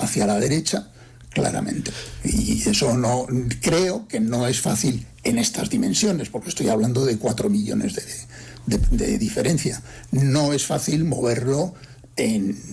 hacia la derecha, claramente. Y eso no creo que no es fácil en estas dimensiones, porque estoy hablando de 4 millones de diferencia. No es fácil moverlo en